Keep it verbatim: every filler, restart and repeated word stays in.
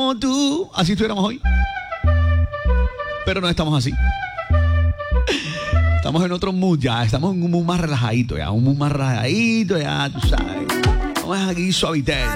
como tú. Así estuviéramos hoy. Pero no estamos así. Estamos en otro mood ya. Estamos en un mood más relajadito ya. Un mood más relajadito ya, tú sabes. Vamos aquí suavitel.